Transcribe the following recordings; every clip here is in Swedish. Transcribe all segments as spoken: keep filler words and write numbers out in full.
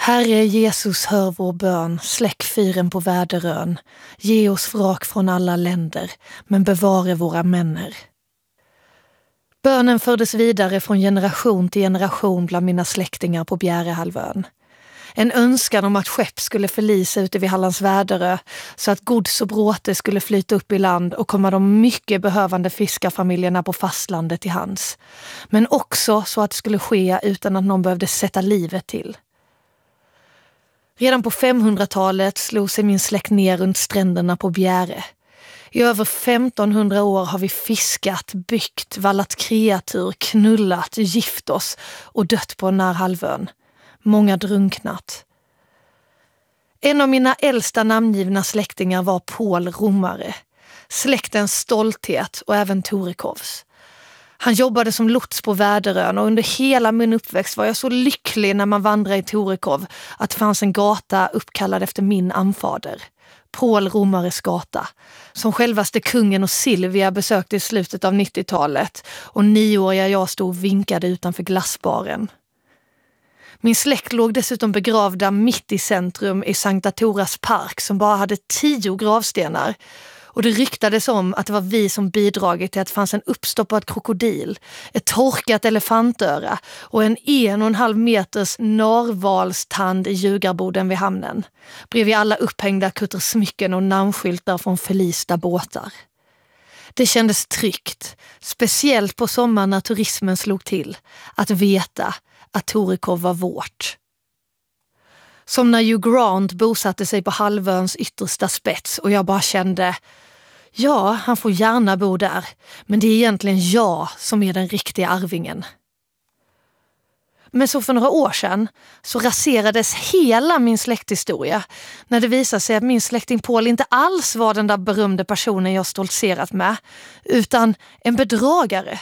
Herre Jesus, hör vår bön, släck fyren på Väderön. Ge oss vrak från alla länder, men bevare våra männer. Bönen fördes vidare från generation till generation bland mina släktingar på Bjärehalvön. En önskan om att skepp skulle förlisa ute vid Hallands Väderö så att gods och bråte skulle flyta upp i land och komma de mycket behövande fiskarfamiljerna på fastlandet till hands. Men också så att det skulle ske utan att någon behövde sätta livet till. Redan på femhundratalet slog sig min släkt ner runt stränderna på Bjäre. I över femtonhundra år har vi fiskat, byggt, vallat kreatur, knullat, gift oss och dött på den här halvön. Många drunknat. En av mina äldsta namngivna släktingar var Paul Romare. Släktens stolthet och även Torekovs. Han jobbade som lots på Väderön och under hela min uppväxt var jag så lycklig när man vandrade i Torekov att det fanns en gata uppkallad efter min anfader. Paul Romares gata, som självaste kungen och Silvia besökte i slutet av nittiotalet och nioåriga jag stod och vinkade utanför glassbaren. Min släkt låg dessutom begravda mitt i centrum i Sankta Toras park som bara hade tio gravstenar. Och det ryktades om att det var vi som bidragit till att det fanns en uppstoppad krokodil, ett torkat elefantöra och en en och en halv meters narvalstand i Ljugarboden vid hamnen. Bredvid alla upphängda kuttersmycken och namnskyltar från förlista båtar. Det kändes tryggt, speciellt på sommaren när turismen slog till, att veta att Torekov var vårt. Som när Hugh Grant bosatte sig på halvöns yttersta spets och jag bara kände, ja, han får gärna bo där, men det är egentligen jag som är den riktiga arvingen. Men så för några år sedan så raserades hela min släkthistoria när det visade sig att min släkting Paul inte alls var den där berömde personen jag stoltserat med, utan en bedragare.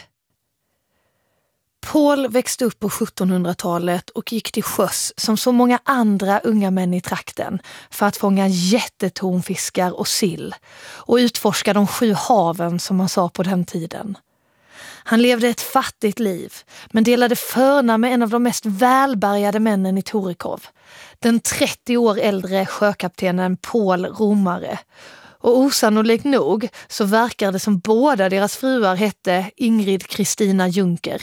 Paul växte upp på sjuttonhundratalet och gick till sjöss som så många andra unga män i trakten för att fånga jättetonfiskar och sill och utforska de sju haven som man sa på den tiden. Han levde ett fattigt liv men delade förna med en av de mest välbärgade männen i Torekov, den trettio år äldre sjökaptenen Paul Romare. Och osannolikt nog så verkar det som båda deras fruar hette Ingrid Kristina Junker.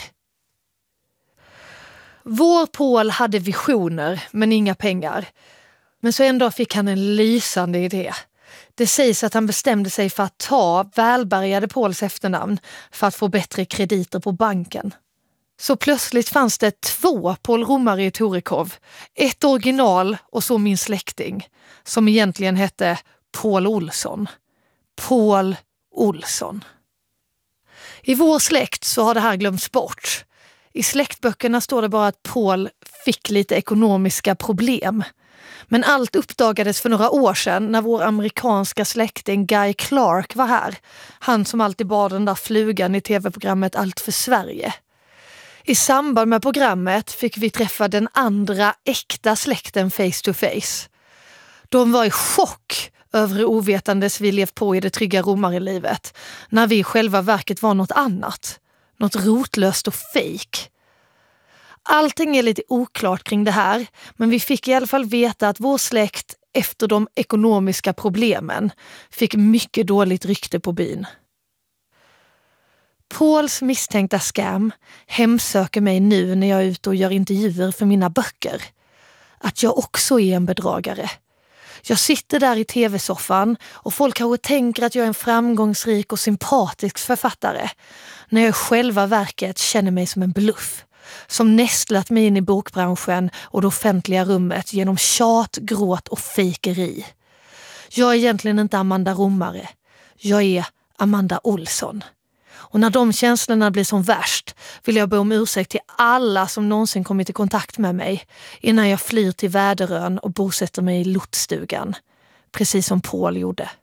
Vår Paul hade visioner men inga pengar. Men så en dag fick han en lysande idé. Det sägs att han bestämde sig för att ta välbärgade Pauls efternamn för att få bättre krediter på banken. Så plötsligt fanns det två Paul Romare i Torekov. Ett original och så min släkting. Som egentligen hette Paul Olsson. Paul Olsson. I vår släkt så har det här glömts bort. I släktböckerna står det bara att Paul fick lite ekonomiska problem. Men allt uppdagades för några år sedan när vår amerikanska släkting Guy Clark var här. Han som alltid bar den där flugan i tv-programmet Allt för Sverige. I samband med programmet fick vi träffa den andra äkta släkten face to face. De var i chock över hur ovetandes vi levt på i det trygga romarelivet när vi själva verket var något annat. Något rotlöst och fejk. Allting är lite oklart kring det här, men vi fick i alla fall veta att vår släkt efter de ekonomiska problemen fick mycket dåligt rykte på byn. Pauls misstänkta scam hemsöker mig nu när jag är ute och gör intervjuer för mina böcker. Att jag också är en bedragare. Jag sitter där i tv-soffan och folk kanske tänker att jag är en framgångsrik och sympatisk författare. När jag i själva verket känner mig som en bluff. Som nästlat mig in i bokbranschen och det offentliga rummet genom tjat, gråt och fejkeri. Jag är egentligen inte Amanda Romare. Jag är Amanda Olsson. Och när de känslorna blir som värst vill jag be om ursäkt till alla som någonsin kommit i kontakt med mig innan jag flyr till Väderön och bosätter mig i lotsstugan. Precis som Paul gjorde.